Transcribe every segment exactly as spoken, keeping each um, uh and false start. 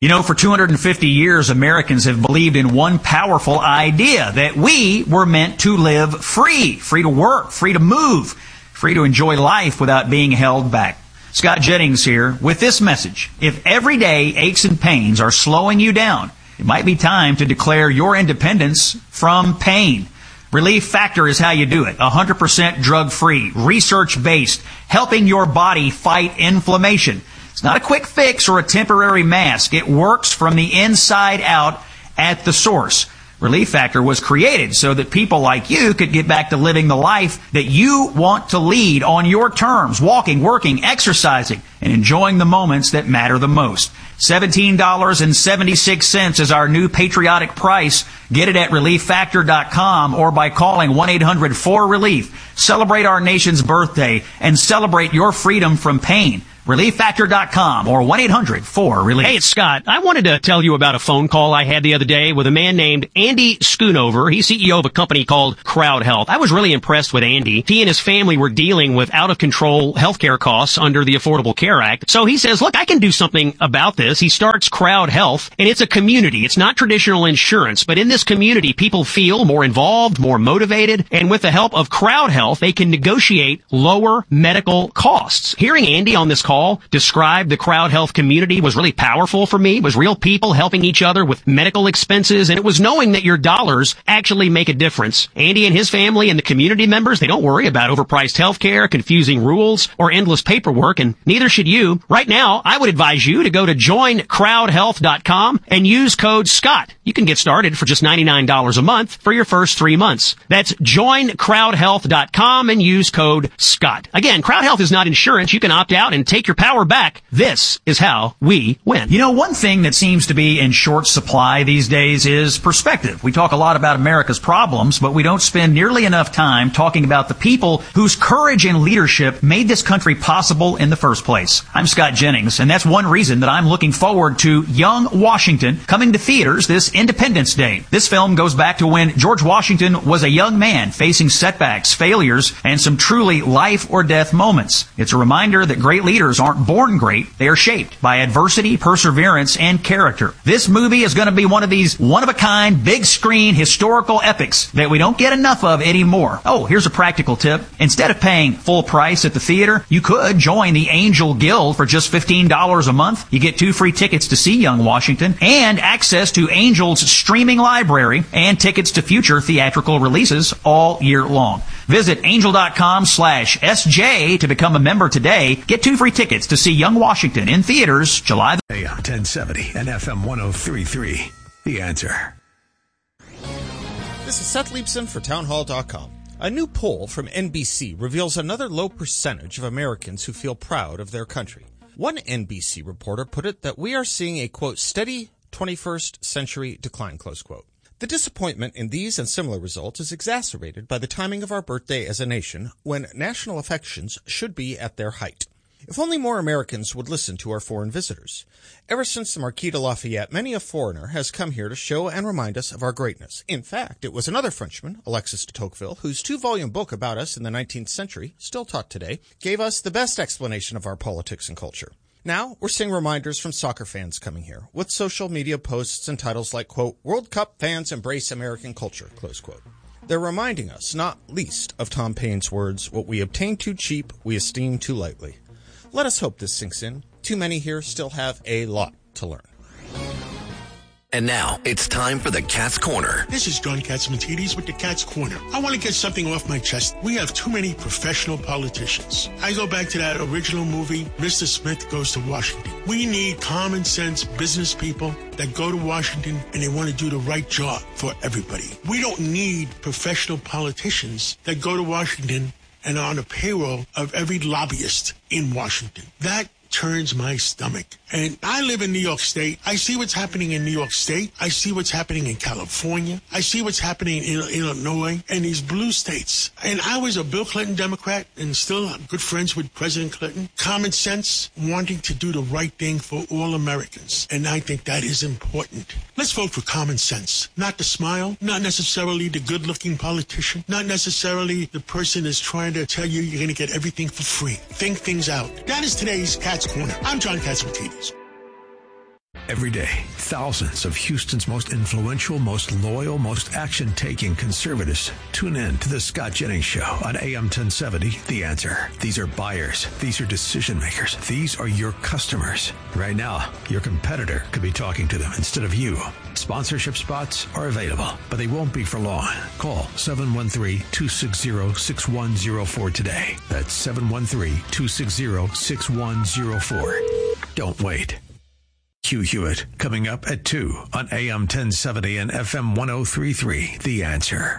You know, for two hundred fifty years, Americans have believed in one powerful idea, that we were meant to live free, free to work, free to move, free to enjoy life without being held back. Scott Jennings here with this message. If everyday aches and pains are slowing you down, it might be time to declare your independence from pain. Relief Factor is how you do it. one hundred percent drug-free, research-based, helping your body fight inflammation. It's not a quick fix or a temporary mask. It works from the inside out at the source. Relief Factor was created so that people like you could get back to living the life that you want to lead on your terms, walking, working, exercising, and enjoying the moments that matter the most. seventeen dollars and seventy-six cents is our new patriotic price. Get it at relief factor dot com or by calling one eight hundred four relief. Celebrate our nation's birthday and celebrate your freedom from pain. relief factor dot com or one eight hundred four relief. Hey, it's Scott. I wanted to tell you about a phone call I had the other day with a man named Andy Schoonover. He's C E O of a company called Crowd Health. I was really impressed with Andy. He and his family were dealing with out-of-control healthcare costs under the Affordable Care Act. So he says, look, I can do something about this. He starts Crowd Health, and it's a community. It's not traditional insurance, but in this community, people feel more involved, more motivated, and with the help of Crowd Health, they can negotiate lower medical costs. Hearing Andy on this call describe the Crowd Health community was really powerful for me. It was real people helping each other with medical expenses, and it was knowing that your dollars actually make a difference. Andy and his family and the community members, they don't worry about overpriced health care, confusing rules, or endless paperwork, and neither should you. Right now, I would advise you to go to join crowd health dot com and use code SCOTT. You can get started for just ninety-nine dollars a month for your first three months. That's join crowd health dot com and use code SCOTT. Again, Crowd Health is not insurance. You can opt out and take your power back. This is how we win. You know, one thing that seems to be in short supply these days is perspective. We talk a lot about America's problems, but we don't spend nearly enough time talking about the people whose courage and leadership made this country possible in the first place. I'm Scott Jennings, and that's one reason that I'm looking forward to Young Washington coming to theaters this Independence Day. This film goes back to when George Washington was a young man facing setbacks, failures, and some truly life or death moments. It's a reminder that great leaders aren't born great. They are shaped by adversity, perseverance, and character. This movie is going to be one of these one-of-a-kind, big-screen historical epics that we don't get enough of anymore. Oh, here's a practical tip. Instead of paying full price at the theater, you could join the Angel Guild for just fifteen dollars a month. You get two free tickets to see Young Washington and access to Angel's streaming library and tickets to future theatrical releases all year long. Visit angel.com slash SJ to become a member today. Get two free tickets to see Young Washington in theaters July. A M ten seventy and F M one oh three point three. The Answer. This is Seth Leibson for townhall dot com. A new poll from N B C reveals another low percentage of Americans who feel proud of their country. One N B C reporter put it that we are seeing a, quote, steady twenty-first century decline, close quote. The disappointment in these and similar results is exacerbated by the timing of our birthday as a nation, when national affections should be at their height. If only more Americans would listen to our foreign visitors. Ever since the Marquis de Lafayette, many a foreigner has come here to show and remind us of our greatness. In fact, it was another Frenchman, Alexis de Tocqueville, whose two-volume book about us in the nineteenth century, still taught today, gave us the best explanation of our politics and culture. Now, we're seeing reminders from soccer fans coming here, with social media posts and titles like, quote, World Cup fans embrace American culture, close quote. They're reminding us, not least, of Tom Paine's words, what we obtain too cheap, we esteem too lightly. Let us hope this sinks in. Too many here still have a lot to learn. And now, it's time for the Cat's Corner. This is John Catsimatidis with the Cat's Corner. I want to get something off my chest. We have too many professional politicians. I go back to that original movie, Mister Smith Goes to Washington. We need common sense business people that go to Washington and they want to do the right job for everybody. We don't need professional politicians that go to Washington and are on the payroll of every lobbyist in Washington. That turns my stomach. And I live in New York State. I see what's happening in New York State. I see what's happening in California. I see what's happening in Illinois and these blue states. And I was a Bill Clinton Democrat and still good friends with President Clinton. Common sense, wanting to do the right thing for all Americans. And I think that is important. Let's vote for common sense. Not the smile, not necessarily the good-looking politician, not necessarily the person that's trying to tell you you're going to get everything for free. Think things out. That is today's Cat's Corner. I'm John Catsimatidis. Every day, thousands of Houston's most influential, most loyal, most action-taking conservatives tune in to the Scott Jennings Show on A M ten seventy, The Answer. These are buyers. These are decision makers. These are your customers. Right now, your competitor could be talking to them instead of you. Sponsorship spots are available, but they won't be for long. Call seven one three, two six zero, six one zero four today. That's seven one three, two six zero, six one zero four. Don't wait. Hugh Hewitt, coming up at two on A M ten seventy and F M one oh three point three, The Answer.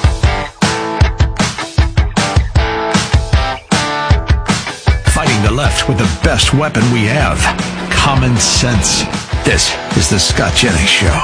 Fighting the left with the best weapon we have, common sense. This is the Scott Jennings Show.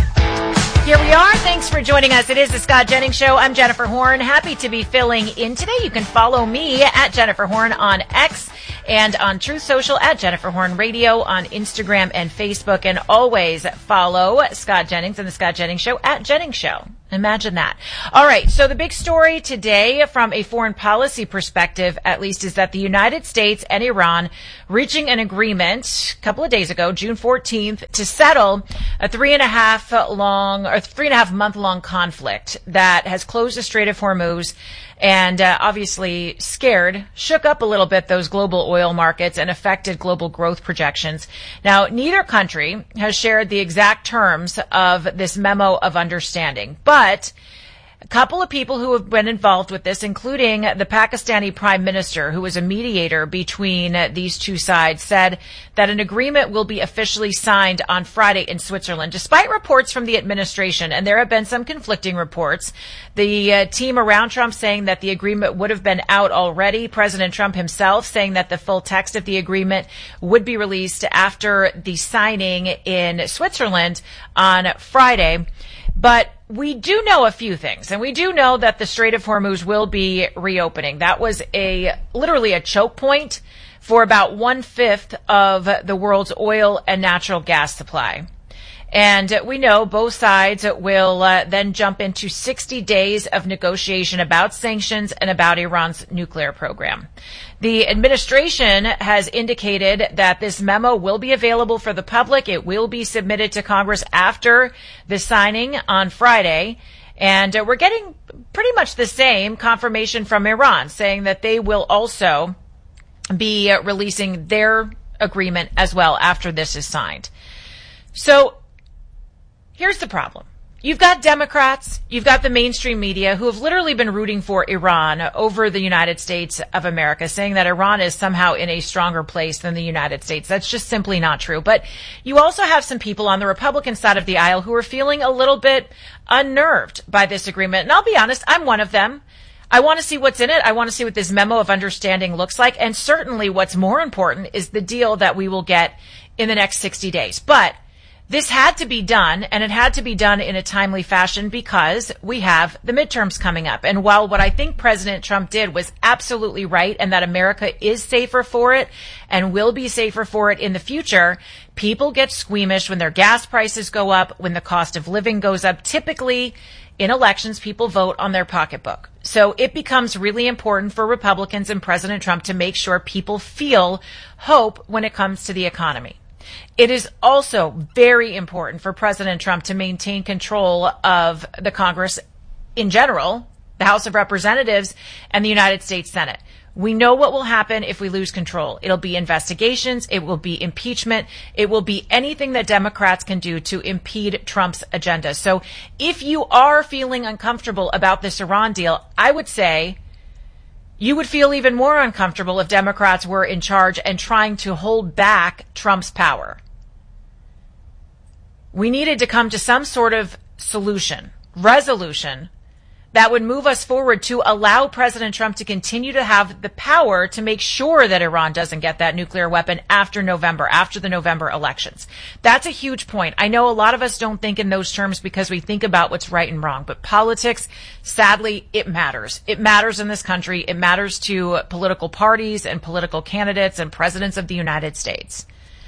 Here we are. Thanks for joining us. It is the Scott Jennings Show. I'm Jennifer Horn. Happy to be filling in today. You can follow me at Jennifer Horn on X and on Truth Social at Jennifer Horn Radio on Instagram and Facebook. And always follow Scott Jennings and the Scott Jennings Show at Jennings Show. Imagine that. All right. So the big story today from a foreign policy perspective, at least, is that the United States and Iran reaching an agreement a couple of days ago, June fourteenth, to settle a three and a half long or three and a half month long conflict that has closed the Strait of Hormuz and uh, obviously scared, shook up a little bit those global oil markets and affected global growth projections. Now, neither country has shared the exact terms of this memo of understanding, but a couple of people who have been involved with this, including the Pakistani prime minister, who was a mediator between these two sides, said that an agreement will be officially signed on Friday in Switzerland, despite reports from the administration. And there have been some conflicting reports. The uh, team around Trump saying that the agreement would have been out already. President Trump himself saying that the full text of the agreement would be released after the signing in Switzerland on Friday. But we do know a few things, and we do know that the Strait of Hormuz will be reopening. That was a literally a choke point for about one-fifth of the world's oil and natural gas supply. And we know both sides will uh, then jump into sixty days of negotiation about sanctions and about Iran's nuclear program. The administration has indicated that this memo will be available for the public. It will be submitted to Congress after the signing on Friday. And uh, we're getting pretty much the same confirmation from Iran, saying that they will also be uh, releasing their agreement as well after this is signed. So here's the problem. You've got Democrats, you've got the mainstream media who have literally been rooting for Iran over the United States of America, saying that Iran is somehow in a stronger place than the United States. That's just simply not true. But you also have some people on the Republican side of the aisle who are feeling a little bit unnerved by this agreement. And I'll be honest, I'm one of them. I want to see what's in it. I want to see what this memo of understanding looks like. And certainly what's more important is the deal that we will get in the next sixty days. But this had to be done, and it had to be done in a timely fashion because we have the midterms coming up. And while what I think President Trump did was absolutely right and that America is safer for it and will be safer for it in the future, people get squeamish when their gas prices go up, when the cost of living goes up. Typically, in elections, people vote on their pocketbook. So it becomes really important for Republicans and President Trump to make sure people feel hope when it comes to the economy. It is also very important for President Trump to maintain control of the Congress in general, the House of Representatives, and the United States Senate. We know what will happen if we lose control. It'll be investigations. It will be impeachment. It will be anything that Democrats can do to impede Trump's agenda. So if you are feeling uncomfortable about this Iran deal, I would say you would feel even more uncomfortable if Democrats were in charge and trying to hold back Trump's power. We needed to come to some sort of solution, resolution, that would move us forward to allow President Trump to continue to have the power to make sure that Iran doesn't get that nuclear weapon after November, after the November elections. That's a huge point. I know a lot of us don't think in those terms because we think about what's right and wrong, but politics, sadly, it matters. It matters in this country. It matters to political parties and political candidates and presidents of the United States.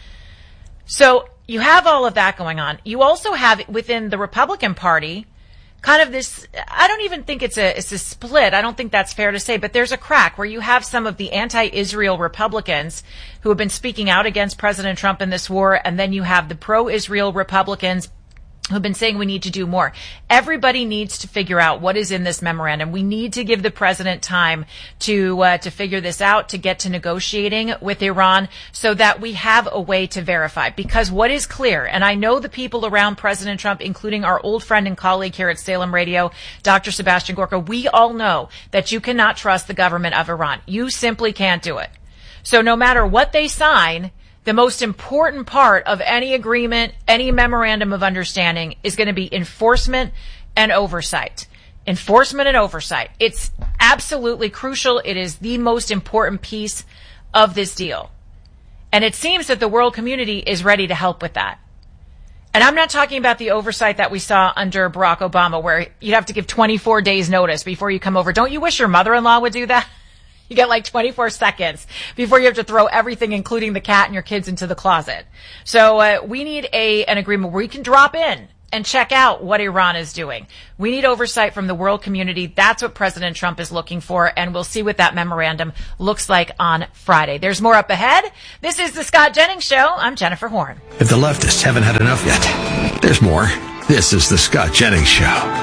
So you have all of that going on. You also have within the Republican Party kind of this, I don't even think it's a, it's a split. I don't think that's fair to say, but there's a crack where you have some of the anti-Israel Republicans who have been speaking out against President Trump in this war, and then you have the pro-Israel Republicans who've been saying we need to do more. Everybody needs to figure out what is in this memorandum. We need to give the president time to uh, to figure this out, to get to negotiating with Iran so that we have a way to verify. Because what is clear, and I know the people around President Trump, including our old friend and colleague here at Salem Radio, Doctor Sebastian Gorka, we all know that you cannot trust the government of Iran. You simply can't do it. So no matter what they sign, the most important part of any agreement, any memorandum of understanding is going to be enforcement and oversight. Enforcement and oversight. It's absolutely crucial. It is the most important piece of this deal. And it seems that the world community is ready to help with that. And I'm not talking about the oversight that we saw under Barack Obama, where you'd have to give twenty-four days notice before you come over. Don't you wish your mother-in-law would do that? You get like twenty-four seconds before you have to throw everything, including the cat and your kids, into the closet. So uh, we need a an agreement where we can drop in and check out what Iran is doing. We need oversight from the world community. That's what President Trump is looking for, and we'll see what that memorandum looks like on Friday. There's more up ahead. This is the Scott Jennings Show. I'm Jennifer Horn. If the leftists haven't had enough yet, there's more. This is the Scott Jennings Show.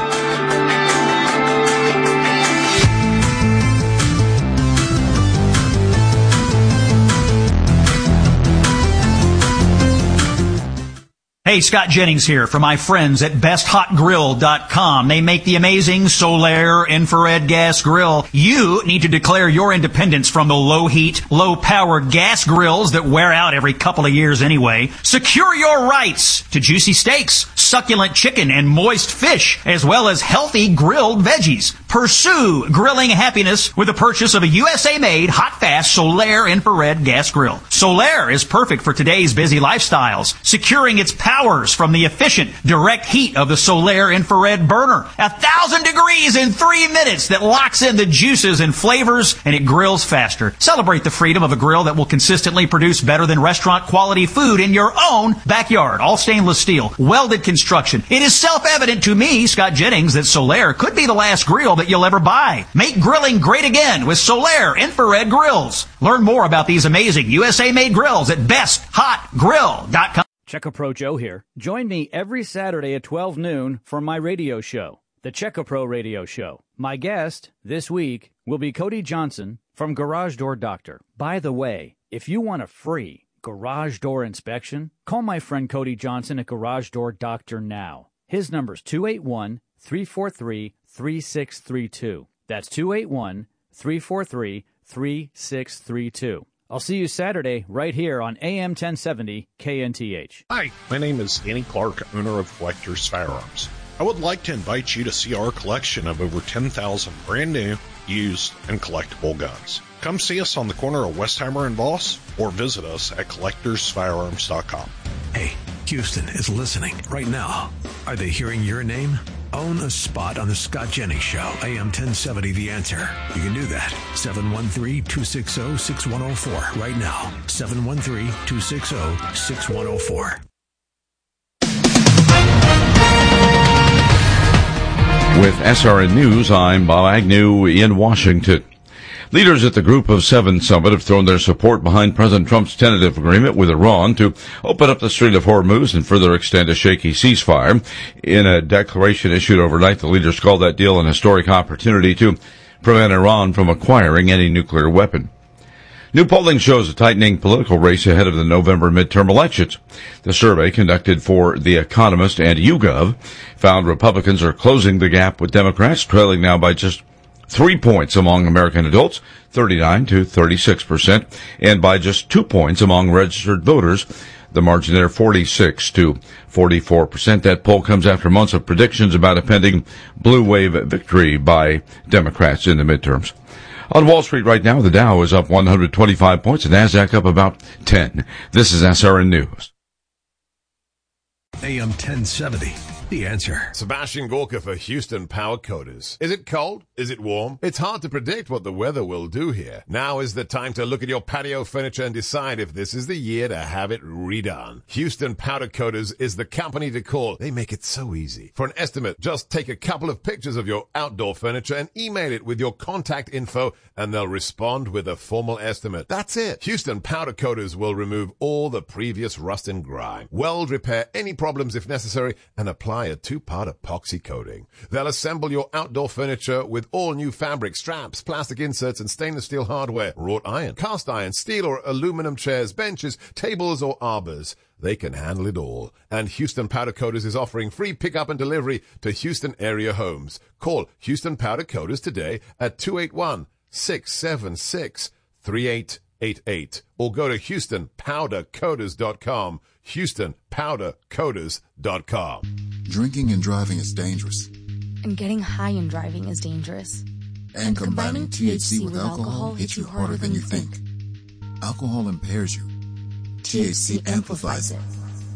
Hey, Scott Jennings here for my friends at best hot grill dot com. They make the amazing Solaire infrared gas grill. You need to declare your independence from the low heat, low power gas grills that wear out every couple of years anyway. Secure your rights to juicy steaks, succulent chicken, and moist fish, as well as healthy grilled veggies. Pursue grilling happiness with the purchase of a U S A-made, hot-fast Solaire infrared gas grill. Solaire is perfect for today's busy lifestyles, securing its powers from the efficient, direct heat of the Solaire infrared burner. A thousand degrees in three minutes that locks in the juices and flavors, and it grills faster. Celebrate the freedom of a grill that will consistently produce better than restaurant-quality food in your own backyard. All stainless steel, welded construction. It is self-evident to me, Scott Jennings, that Solaire could be the last grill that you'll ever buy. Make grilling great again with Solaire infrared grills. Learn more about these amazing U S A-made grills at best hot grill dot com. CheckaPro Joe here. Join me every Saturday at twelve noon for my radio show, the CheckaPro Radio Show. My guest this week will be Cody Johnson from Garage Door Doctor. By the way, if you want a free garage door inspection, call my friend Cody Johnson at Garage Door Doctor now. His number's two eight one, three four three, three six three two. That's two eight one, three four three, three six three two. I'll see you Saturday right here on A M ten seventy K N T H. Hi, my name is Danny Clark, owner of Collectors Firearms. I would like to invite you to see our collection of over ten thousand brand new, used, and collectible guns. Come see us on the corner of Westheimer and Voss, or visit us at collectors firearms dot com. Hey, Houston is listening right now. Are they hearing your name? Own a spot on the Scott Jennings Show, A M ten seventy The Answer. You can do that. seven one three, two six zero, six one zero four right now. seven one three, two six zero, six one zero four. With S R N News, I'm Bob Agnew in Washington. Leaders at the Group of Seven Summit have thrown their support behind President Trump's tentative agreement with Iran to open up the Strait of Hormuz and further extend a shaky ceasefire. In a declaration issued overnight, the leaders called that deal an historic opportunity to prevent Iran from acquiring any nuclear weapon. New polling shows a tightening political race ahead of the November midterm elections. The survey conducted for The Economist and YouGov found Republicans are closing the gap with Democrats, trailing now by just three points among American adults, thirty-nine to thirty-six percent, and by just two points among registered voters, the margin there forty-six to forty-four percent. That poll comes after months of predictions about a pending blue wave victory by Democrats in the midterms. On Wall Street right now, the Dow is up one hundred twenty-five points, and NASDAQ up about ten. This is S R N News. A M ten seventy, The Answer. Sebastian Gorka for Houston Power Coaters. Is it cold? Is it warm? It's hard to predict what the weather will do here. Now is the time to look at your patio furniture and decide if this is the year to have it redone. Houston Powder Coaters is the company to call. They make it so easy. For an estimate, just take a couple of pictures of your outdoor furniture and email it with your contact info, and they'll respond with a formal estimate. That's it. Houston Powder Coaters will remove all the previous rust and grime, weld repair any problems if necessary, and apply a two-part epoxy coating. They'll assemble your outdoor furniture with all new fabric, straps, plastic inserts, and stainless steel hardware, wrought iron, cast iron, steel or aluminum chairs, benches, tables, or arbors. They can handle it all. And Houston Powder Coaters is offering free pickup and delivery to Houston area homes. Call Houston Powder Coaters today at two eight one, six seven six, three eight eight eight or go to houston powder coaters dot com. houston powder coaters dot com. Drinking and driving is dangerous. And getting high and driving is dangerous. And, and combining T H C with alcohol hits you harder than you think. Alcohol impairs you. T H C amplifies it.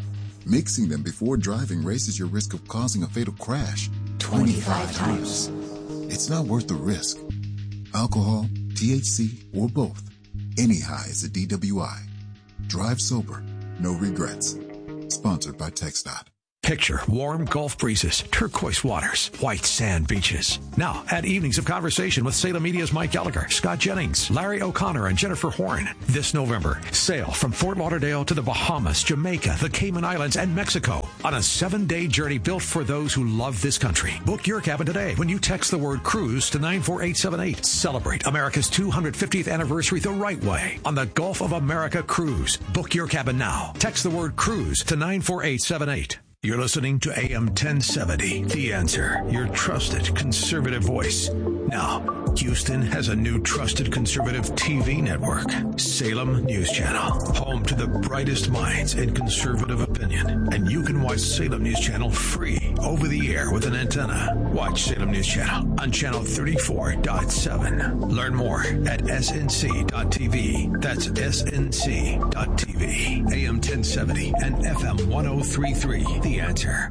Mixing them before driving raises your risk of causing a fatal crash twenty-five times. It's not worth the risk. Alcohol, T H C, or both. Any high is a D W I. Drive sober. No regrets. Sponsored by TxDOT. Picture warm Gulf breezes, turquoise waters, white sand beaches. Now, add evenings of conversation with Salem Media's Mike Gallagher, Scott Jennings, Larry O'Connor, and Jennifer Horn. This November, sail from Fort Lauderdale to the Bahamas, Jamaica, the Cayman Islands, and Mexico on a seven-day journey built for those who love this country. Book your cabin today when you text the word cruise to nine four eight seven eight. Celebrate America's two hundred fiftieth anniversary the right way on the Gulf of America Cruise. Book your cabin now. Text the word cruise to nine four eight seven eight. You're listening to A M ten seventy, The Answer, your trusted conservative voice. Now, Houston has a new trusted conservative T V network, Salem News Channel, home to the brightest minds in conservative opinion. And you can watch Salem News Channel free over the air with an antenna. Watch Salem News Channel on channel thirty-four point seven. Learn more at S N C dot T V. That's S N C dot T V. A M ten seventy and F M one oh three point three. The Answer.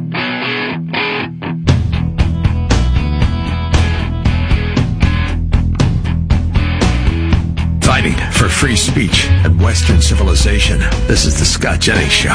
Fighting for free speech and Western civilization. This is the Scott Jennings Show.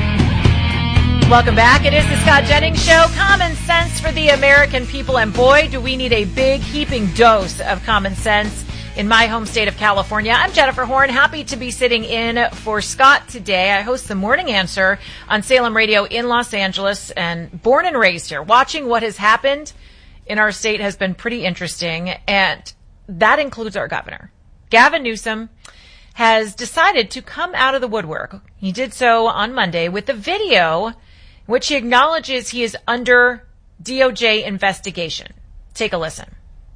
Welcome back. It is the Scott Jennings Show. Common sense for the American people. And boy, do we need a big heaping dose of common sense in my home state of California. I'm Jennifer Horn, happy to be sitting in for Scott today. I host the Morning Answer on Salem Radio in Los Angeles and born and raised here. Watching what has happened in our state has been pretty interesting, and that includes our governor. Gavin Newsom has decided to come out of the woodwork. He did so on Monday with a video in which he acknowledges he is under D O J investigation. Take a listen.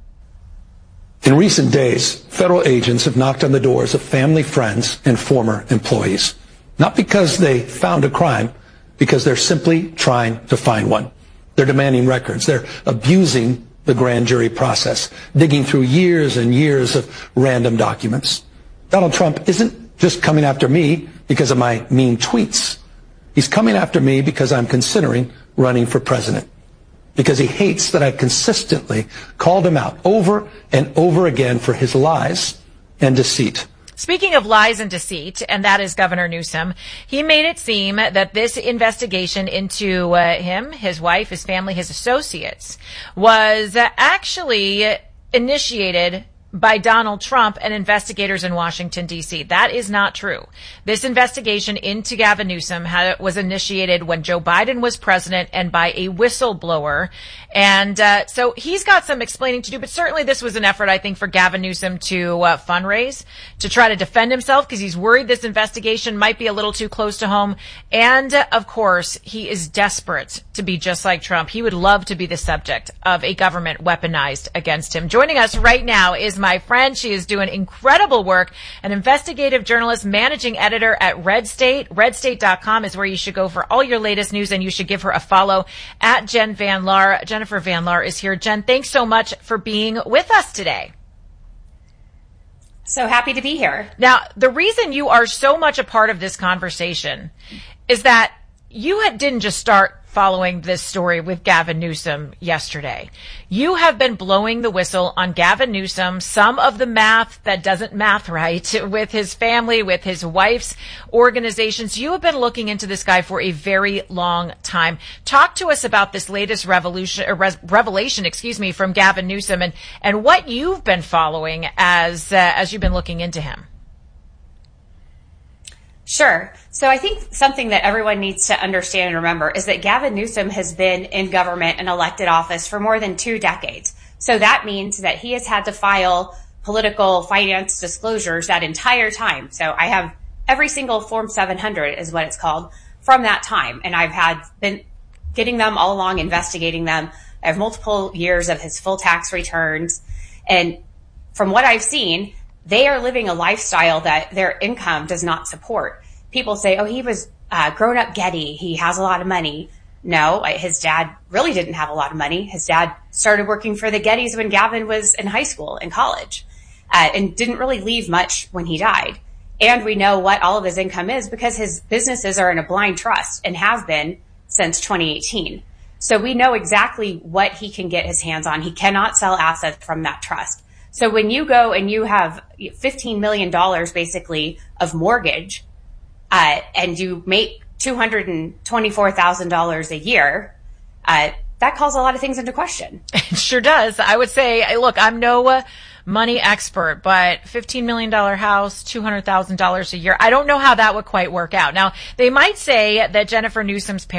In recent days, federal agents have knocked on the doors of family, friends, and former employees. Not because they found a crime, because they're simply trying to find one. They're demanding records. They're abusing the grand jury process, digging through years and years of random documents. Donald Trump isn't just coming after me because of my mean tweets. He's coming after me because I'm considering running for president. Because he hates that I consistently called him out over and over again for his lies and deceit. Speaking of lies and deceit, and that is Governor Newsom, he made it seem that this investigation into uh, him, his wife, his family, his associates was uh, actually initiated by Donald Trump and investigators in Washington, D C. That is not true. This investigation into Gavin Newsom had, was initiated when Joe Biden was president and by a whistleblower. And uh, so he's got some explaining to do, but certainly this was an effort, I think, for Gavin Newsom to uh, fundraise, to try to defend himself, because he's worried this investigation might be a little too close to home. And, uh, of course, he is desperate to be just like Trump. He would love to be the subject of a government weaponized against him. Joining us right now is my friend. She is doing incredible work, an investigative journalist, managing editor at Red State. red state dot com is where you should go for all your latest news, and you should give her a follow at Jen Van Laar. Jennifer Van Laar is here. Jen, thanks so much for being with us today. So happy to be here. Now, the reason you are so much a part of this conversation is that you had, didn't just start following this story with Gavin Newsom yesterday. You have been blowing the whistle on Gavin Newsom, some of the math that doesn't math right with his family, with his wife's organizations. You have been looking into this guy for a very long time. Talk to us about this latest revolution, or res, revelation, excuse me, from Gavin Newsom, and, and what you've been following as uh, as you've been looking into him. Sure. So I think something that everyone needs to understand and remember is that Gavin Newsom has been in government and elected office for more than two decades. So that means that he has had to file political finance disclosures that entire time. So I have every single Form seven hundred is what it's called from that time. And I've had been getting them all along, investigating them. I have multiple years of his full tax returns. And from what I've seen, they are living a lifestyle that their income does not support. People say, oh, he was uh, grown up Getty. He has a lot of money. No, his dad really didn't have a lot of money. His dad started working for the Gettys when Gavin was in high school and college, uh, and didn't really leave much when he died. And we know what all of his income is because his businesses are in a blind trust and have been since twenty eighteen. So we know exactly what he can get his hands on. He cannot sell assets from that trust. So when you go and you have fifteen million dollars basically of mortgage, uh, and you make two hundred twenty-four thousand dollars a year, uh, that calls a lot of things into question. It sure does. I would say, look, I'm no uh, money expert, but fifteen million dollars house, two hundred thousand dollars a year, I don't know how that would quite work out. Now, they might say that Jennifer Newsom's parents